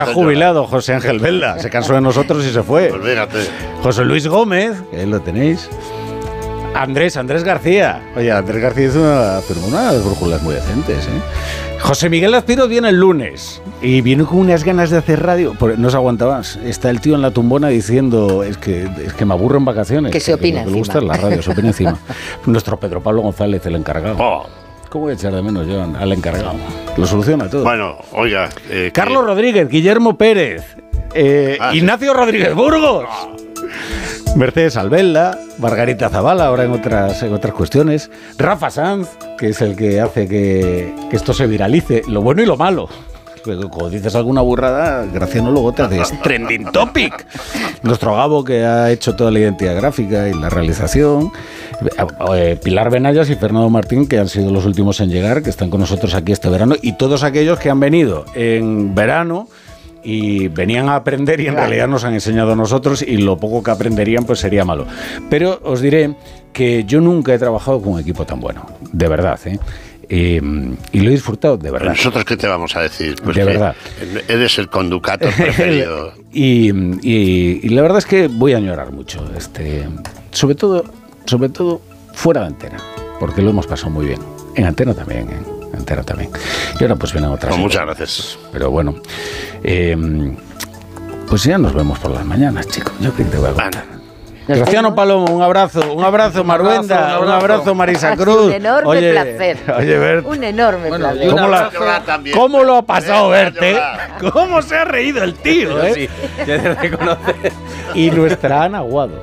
Ha jubilado José Ángel Belda, se cansó de nosotros y se fue. Pues fíjate. José Luis Gómez, que lo tenéis. Andrés García. Oye, Andrés García hizo unas brújulas muy decentes, ¿eh? José Miguel Azpiroz viene el lunes y viene con unas ganas de hacer radio. No se aguanta más. Está el tío en la tumbona diciendo es que me aburro en vacaciones. Que se opina encima. Lo que le gusta es la radio, se opina encima. Nuestro Pedro Pablo González, el encargado. Oh. ¿Cómo voy a echar de menos yo al encargado? Lo soluciona todo. Bueno, oiga. Carlos Rodríguez, Guillermo Pérez, Ignacio Rodríguez Burgos. Mercedes Albelda, Margarita Zavala, ahora en otras cuestiones. Rafa Sanz, que es el que hace que esto se viralice, lo bueno y lo malo. Cuando dices alguna burrada, Graciano luego te haces trending topic. Nuestro Gabo, que ha hecho toda la identidad gráfica y la realización. Pilar Benayas y Fernando Martín, que han sido los últimos en llegar, que están con nosotros aquí este verano. Y todos aquellos que han venido en verano y venían a aprender y en realidad nos han enseñado a nosotros, y lo poco que aprenderían pues sería malo. Pero os diré que yo nunca he trabajado con un equipo tan bueno, de verdad, ¿eh? Y lo he disfrutado, de verdad. ¿Nosotros qué te vamos a decir? Pues de verdad. Eres el conductor preferido. y la verdad es que voy a añorar mucho, sobre todo fuera de antena, porque lo hemos pasado muy bien. En antena también, Antena también. Y ahora pues vienen otras. Muchas gracias. Pero bueno, pues ya nos vemos por las mañanas, chicos. Yo creo que te voy a contar. Graciano Palomo, un abrazo Maruenda, un abrazo Marisa Cruz. Un enorme placer. Oye, Bert. Un enorme placer. ¿Cómo lo ha pasado Verte? ¿Cómo se ha reído el tío, Sí, ya te reconoce. Y nuestra Ana Aguado.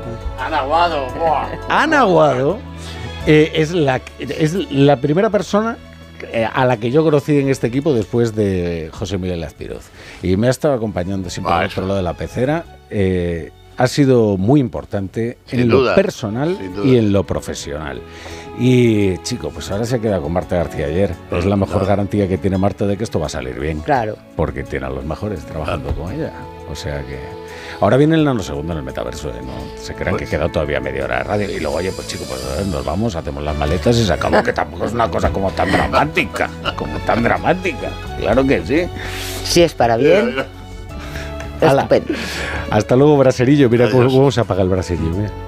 Ana Aguado es la primera persona a la que yo conocí en este equipo después de José Miguel Azpiroz. Y me ha estado acompañando siempre al otro lado de la pecera. Ha sido muy importante en lo personal y en lo profesional. Y, chico, pues ahora se queda con Marta García Ayer. Es la mejor garantía que tiene Marta de que esto va a salir bien. Claro. Porque tiene a los mejores trabajando con ella. O sea que... Ahora viene el nanosegundo en el metaverso, ¿eh? No se crean que queda todavía media hora de radio. Y luego, oye, pues chico, pues nos vamos, hacemos las maletas y se acabó, que tampoco es una cosa como tan dramática. Claro que sí. Si es para bien. Estupendo. Hasta luego, braserillo. Mira cómo se apaga el braserillo. Mira.